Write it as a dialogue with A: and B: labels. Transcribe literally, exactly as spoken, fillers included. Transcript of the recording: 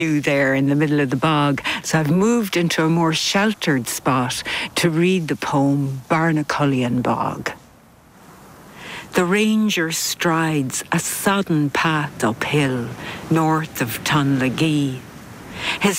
A: there in the middle of the bog, so I've moved into a more sheltered spot to read the poem Barnacullion Bog. The ranger strides a sodden path uphill north of Tonlagee. His